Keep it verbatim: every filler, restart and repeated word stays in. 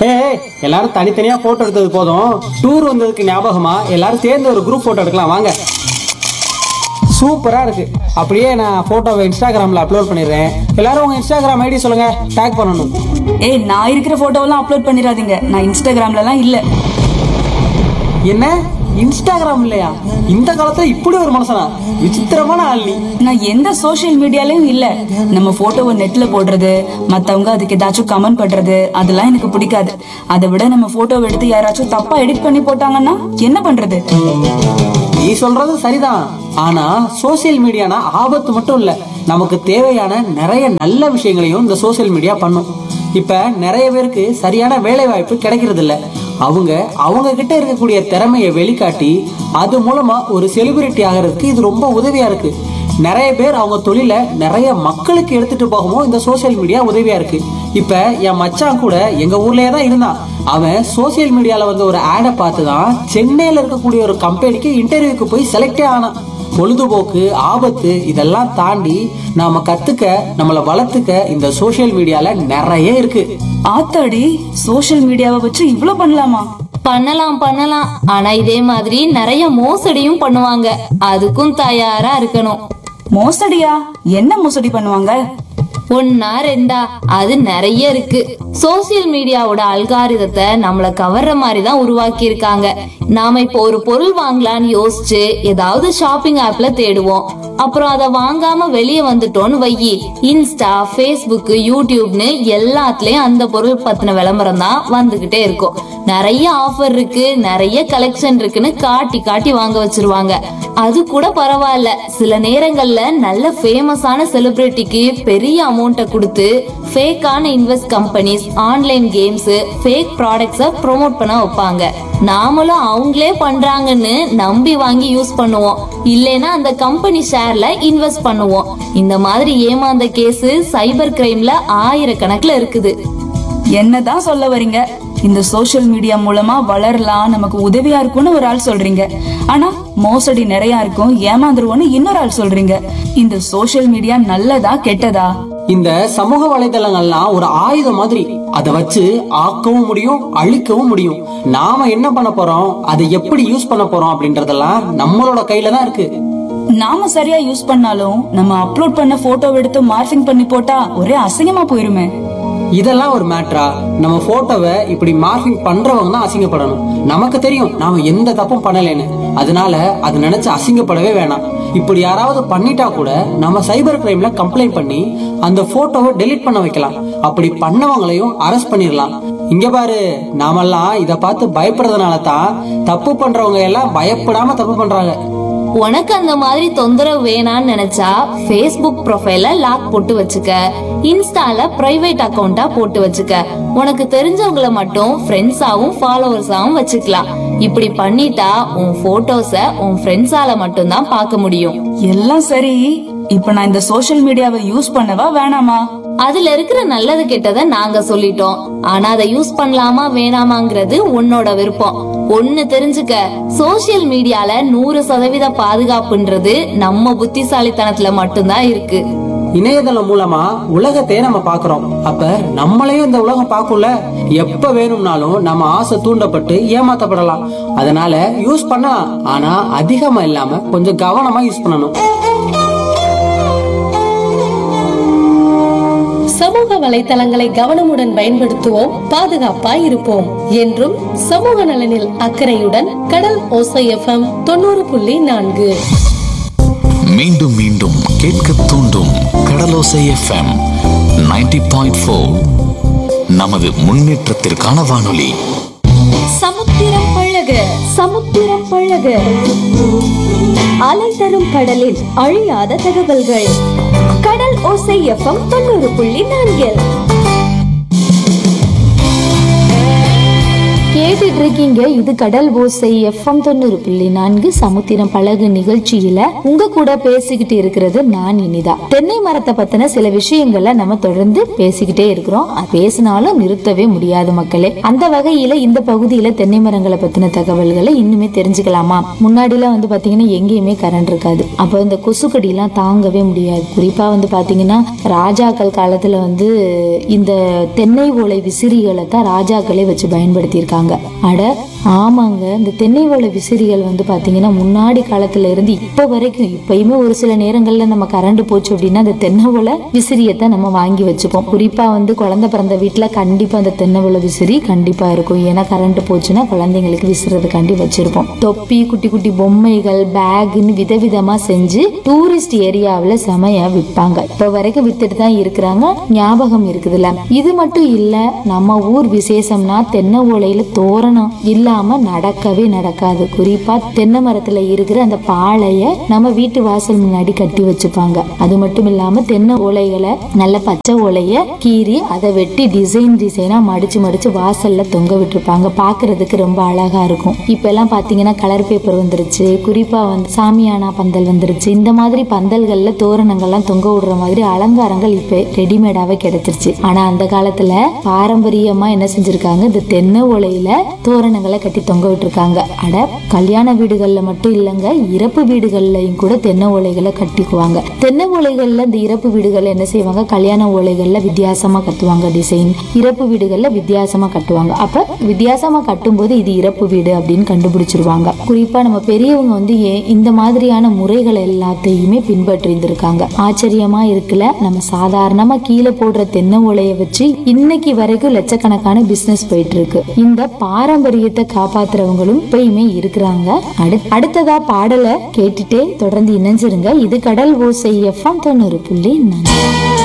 ஏய், எல்லாரும் தனித்தனியா போட்டோ எடுத்தது போதும். டூர் வந்ததுக்கு ஞாபகமா எல்லாரும் சேர்ந்து ஒரு குரூப் போட்டோ எடுக்கலாம் வாங்க. சூப்பரா இருக்கு. அப்படியே நான் போட்டோவை இன்ஸ்டாகிராம்ல அப்லோட் பண்ணிடுறேன். எல்லாரும் உங்க இன்ஸ்டாகிராம் ஐடி சொல்லுங்க, டேக் பண்ணணும். ஏய், நான் இருக்கிற போட்டோவெல்லாம் அப்லோட் பண்ணிடாதீங்க. நான் இன்ஸ்டாகிராம்லலாம் இல்ல. என்ன இன்ஸ்டாகிராம் இல்லையா? இந்த காலத்துல இப்படி ஒரு மனுஷனா? விசித்திரமான ஆள் நீ. நான் எந்த சோஷியல் மீடியாலயும் இல்ல. நம்ம போட்டோவை நெட்ல போடுறது, மத்தவங்க அதுக்கு ஏதாச்சும் கமெண்ட் பண்றது, அதெல்லாம் எனக்கு பிடிக்காது. அதை விட நம்ம போட்டோவை எடுத்து யாராச்சும் தப்பா எடிட் பண்ணி போட்டாங்கன்னா என்ன பண்றது? நீ சொல்றது சரிதான். ஆனா சோசியல் மீடியானா ஆபத்து மட்டும் இல்ல, நமக்கு தேவையான நிறைய நல்ல விஷயங்களையும் இந்த சோசியல் மீடியா பண்ணும். இப்ப நிறைய பேருக்கு சரியான வேலை வாய்ப்பு கிடைக்கிறது இல்ல. அவங்க அவங்க கிட்ட இருக்கக்கூடிய திறமையை வெளிக்காட்டி அது மூலமா ஒரு செலிபிரிட்டி ஆகிறதுக்கு இது ரொம்ப உதவியா இருக்கு. நிறைய பேர் அவங்க தொழில நிறைய மக்களுக்கு எடுத்துட்டு போகவும் இந்த சோசியல் மீடியா உதவியா இருக்கு. இப்ப என் மச்சான் கூட எங்க ஊர்லயே தான் இருந்தான். அவன் சோசியல் மீடியால வந்து ஒரு ஆடை பார்த்துதான் சென்னையில இருக்கக்கூடிய ஒரு கம்பெனிக்கு இன்டர்வியூக்கு போய் செலக்டே ஆனான். பொழுதுபோக்கு, ஆபத்து இதெல்லாம் தாண்டி நாம கத்துக்க, நம்மளை வளர்த்துக்க இந்த சோசியல் மீடியால நிறைய இருக்கு. ஆத்தாடி, சோஷியல் மீடியாவை வச்சு இவ்ளோ பண்ணலாமா? பண்ணலாம் பண்ணலாம். ஆனா இதே மாதிரி நிறைய மோசடியும் பண்ணுவாங்க. அதுக்கும் தயாரா இருக்கணும். மோசடியா? என்ன மோசடி பண்ணுவாங்க? ஒன்னா ரெண்டா, அது நிறைய இருக்கு. சோசியல் மீடியாவோட அல்காரிதத்தை நம்மள கவர்ற மாதிரி தான் உருவாக்கி இருக்காங்க. நாம இப்போ ஒரு பொருள் வாங்கலாம்னு யோசிச்சு ஏதாவது ஷாப்பிங் ஆப்ல தேடுவோம். அப்புறம் அதை வாங்காம வெளியே வந்துட்டோம்னு வையி, இன்ஸ்டா, ஃபேஸ்புக், யூடியூப்னு எல்லாத்துலயும் அந்த பொருள் பத்தின விளம்பரம் தான் வந்துகிட்டே இருக்கும். நிறைய ஆஃபர் இருக்கு, நிறைய கலெக்ஷன் இருக்குன்னு காட்டி காட்டி வாங்க வச்சிருவாங்க. அது கூட பரவாயில்ல, சில நேரங்கள்ல நல்ல ஃபேமஸான செலிபிரிட்டிக்கு பெரிய அமௌண்ட்டை கொடுத்து ஃபேக்கான invest companies, online games, fake ப்ராடக்ட்ஸை ப்ரோமோட் பண்ண வைப்பாங்க. நாமளும் அவங்களே பண்றாங்கன்னு நம்பி வாங்கி யூஸ் பண்ணுவோம். இல்லைன்னா அந்த கம்பெனி ஷேர்ல இன்வெஸ்ட் பண்ணுவோம். இந்த மாதிரி ஏமாந்த கேஸ் சைபர் கிரைம்ல ஆயிரக்கணக்குல இருக்குது. என்னதான் சொல்ல வர்றீங்க? இந்த சோஷியல் மீடியா மூலமா வளரலாம், நமக்கு உதவியா இருக்கும்னு ஒரு ஆள் சொல்றீங்க. ஆனா மோசடி நிறைய இருக்கும், ஏமாந்துருவோம்னு இன்னொரு ஆள் சொல்றீங்க. இந்த சோஷியல் மீடியா நல்லதா கெட்டதா? இந்த சமூக வலைதளங்கள்லாம் ஒரு ஆயுதம் மாதிரி. அதை வச்சு ஆக்கவும் முடியும், அழிக்கவும் முடியும். நாம என்ன பண்ண போறோம், அதை எப்படி யூஸ் பண்ண போறோம் அப்படின்றதெல்லாம் நம்மளோட கையில தான் இருக்கு. நாம சரியா யூஸ் பண்ணாலும் நம்ம அப்லோட் பண்ண போட்டோ எடுத்து மார்ஃபிங் பண்ணி போட்டா ஒரே அசிங்கமா போயிருமே. இதெல்லாம் ஒரு மேட்டரா? நம்ம போட்டோவை இப்படி மார்க்கிங் பண்றவங்க தான் அசிங்கப்படணும். நமக்கு தெரியும் நாம எந்த தப்பும் பண்ணலைன்னு. அதனால அது நினைச்சு அசிங்கப்படவே வேணாம். இப்படி யாராவது பண்ணிட்டா கூட நம்ம சைபர் கிரைம்ல கம்ப்ளைண்ட் பண்ணி அந்த போட்டோவை டெலீட் பண்ண வைக்கலாம். அப்படி பண்ணவங்களையும் அரெஸ்ட் பண்ணிடலாம். இங்க பாரு, நாமெல்லாம் இத பார்த்து பயப்படுறதுனால தான் தப்பு பண்றவங்க எல்லாம் பயப்படாம தப்பு பண்றாங்க. உனக்கு அந்த மாதிரி தொந்தரவு வேணான்னு நினைச்சா ஃபேஸ்புக் ப்ரொஃபைல லாக் போட்டு வச்சுக்க, இன்ஸ்டால பிரைவேட் அக்கவுண்டா போட்டு வச்சுக்க. உனக்கு தெரிஞ்சவங்கள மட்டும் ஃப்ரெண்ட்ஸாவும் ஃபாலோவர்ஸாவும் வச்சுக்கலாம். இப்படி பண்ணிட்டா உன் போட்டோஸ உன் ஃப்ரெண்ட்ஸால மட்டும் தான் பார்க்க முடியும். எல்லாம் சரி, இப்ப நான் இந்த சோஷியல் மீடியாவை யூஸ் பண்ணவா வேணாமா? அதுல இருக்கிற நல்லது கெட்டதை நாங்க சொல்லிட்டோம். ஆனா அதை யூஸ் பண்ணலாமா வேணாமாங்கிறது உன்னோட விருப்பம். ஒண்ணு தெரிஞ்சுக்க, சோசியல் மீடியால நூறு சதவீத பாதுகாப்புன்றது நம்ம புத்திசாலித்தனத்துல மட்டும்தான் இருக்கு. இணையதளம் மூலமா உலகத்தையே நம்ம பாக்குறோம். அப்ப நம்மளையும் இந்த உலகம் பார்க்கும்ல. எப்ப வேணும்னாலும் நம்ம ஆசை தூண்டப்பட்டு ஏமாத்தப்படலாம். அதனால யூஸ் பண்ணலாம், ஆனா அதிகமா இல்லாம கொஞ்சம் கவனமா யூஸ் பண்ணணும். சமூக வலைத்தளங்களை கவனமுடன் பயன்படுத்துவோம், பாதுகாப்பாய் இருப்போம். என்றும் சமூக நலனில் அக்கறையுடன் கடல் ஓசை எஃப்எம் தொண்ணூறு புள்ளி நான்கு. மீண்டும் மீண்டும் கேட்க தூண்டும் கடலோசை எஃப்எம் நைன்டி பாயிண்ட் ஃபோர். நமது முன்னேற்றத்திற்கான வானொலி. சமுத்திரம் பழக சமுத்திரம் பழக அலை தரும் கடலில் அழியாத தகவல்கள். கடல் ஓசை எஃப்எம் தொண்ணூறு புள்ளி நான்கில் கேட்டுட்டு கேட்டுட்டு இருக்கீங்க. இது கடல் ஓசை எஃப்எம் தொண்ணூறு புள்ளி நான்கு சமுத்திரம் பழகு நிகழ்ச்சியில உங்க கூட பேசிக்கிட்டு இருக்கிறது நான் இனிதா. தென்னை மரத்தை பத்தின சில விஷயங்களை நம்ம தொடர்ந்து பேசிக்கிட்டே இருக்கிறோம். பேசினாலும் நிறுத்தவே முடியாது மக்களே. அந்த வகையில இந்த பகுதியில தென்னை மரங்களை பத்தின தகவல்களை இன்னுமே தெரிஞ்சுக்கலாமா? முன்னாடி எல்லாம் வந்து பாத்தீங்கன்னா எங்கேயுமே கரண்ட் இருக்காது. அப்ப இந்த கொசுக்கடி எல்லாம் தாங்கவே முடியாது. குறிப்பா வந்து பாத்தீங்கன்னா ராஜாக்கள் காலத்துல வந்து இந்த தென்னை ஓலை விசிறிகளை தான் ராஜாக்களே வச்சு பயன்படுத்தி இருக்காங்க. அட ஆமாங்க, இந்த தென்னை ஓலை விசிறிகள் வந்து பாத்தீங்கன்னா முன்னாடி காலத்துல இருந்து இப்ப வரைக்கும் இப்பயுமே ஒரு சில நேரங்கள்ல நம்ம கரண்ட் போச்சு அப்படின்னா அந்த தென்னை ஓலை விசிறியத்தான் நம்ம வாங்கி வச்சுப்போம். குறிப்பா வந்து குழந்தை பிறந்த வீட்டுல கண்டிப்பா அந்த தென்னை ஓலை விசிறி கண்டிப்பா இருக்கும். ஏன்னா கரண்ட் போச்சுன்னா குழந்தைங்களுக்கு விசிறதுக்காண்டி வச்சிருப்போம். தொப்பி, குட்டி குட்டி பொம்மைகள், பேக்னு விதவிதமா செஞ்சு டூரிஸ்ட் ஏரியாவில செமையா விற்பாங்க. இப்ப வரைக்கும் வித்துட்டு தான் இருக்கிறாங்க. ஞாபகம் இருக்குதுல்ல. இது மட்டும் இல்ல, நம்ம ஊர் விசேஷம்னா தென்னை ஓலையில தோரணம் இல்லாம நடக்கவே நடக்காது. குறிப்பா தென்னை மரத்துல இருக்கிற அந்த பாளைய நம்ம வீட்டு வாசல் முன்னாடி கட்டி வச்சுப்பாங்க. அது மட்டும் இல்லாம தென்னை ஓலைகளை நல்ல பச்சை ஓலைய கீறி அதை வெட்டி டிசைன் டிசைனா மடிச்சு மடிச்சு வாசல்ல தொங்க விட்டுருப்பாங்க. பாக்குறதுக்கு ரொம்ப அழகா இருக்கும். இப்ப எல்லாம் பாத்தீங்கன்னா கலர் பேப்பர் வந்துருச்சு. குறிப்பா வந்து சாமியானா பந்தல் வந்துருச்சு. இந்த மாதிரி பந்தல்கள்ல தோரணங்கள்லாம் தொங்க விடுற மாதிரி அலங்காரங்கள் இப்ப ரெடிமேடாவே கிடைச்சிருச்சு. ஆனா அந்த காலத்துல பாரம்பரியமா என்ன செஞ்சிருக்காங்க, இந்த தென்னை ஓலையில தோரணங்களை கட்டி தொங்க விட்டுருக்காங்க. அட கல்யாண வீடுகள்ல மட்டும் இல்லங்க, இறப்பு வீடுகள்லயும் கூட தென்னை ஓலைகளை கட்டிக்குவாங்க. தென்னை ஓலைகள்ல இந்த இறப்பு வீடுகள்ல என்ன செய்வாங்க, கல்யாண ஓலைகள்ல வித்தியாசமா கட்டுவாங்க டிசைன். இறப்பு வீடுகள்ல வித்தியாசமா கட்டுவாங்க. அப்ப வித்தியாசமா கட்டும் போது இது இறப்பு வீடு அப்படின்னு கண்டுபிடிச்சிருவாங்க. குறிப்பா நம்ம பெரியவங்க வந்து இந்த மாதிரியான முறைகள் எல்லாத்தையுமே பின்பற்றி இருந்திருக்காங்க. ஆச்சரியமா இருக்குல்ல. நம்ம சாதாரணமா கீழே போடுற தென்னை ஓலையை வச்சு இன்னைக்கு வரைக்கும் லட்சக்கணக்கான பிசினஸ் போயிட்டு இருக்கு. இந்த பாரம்பரியத்தை காப்பாத்துறவங்களும் இப்பயுமே இருக்கிறாங்க. அடுத்ததா பாடலை கேட்டுட்டே தொடர்ந்து இணைஞ்சிருங்க. இது கடல் ஓசை எஃப்எம் தொண்ணூறு புள்ளி நான்கு.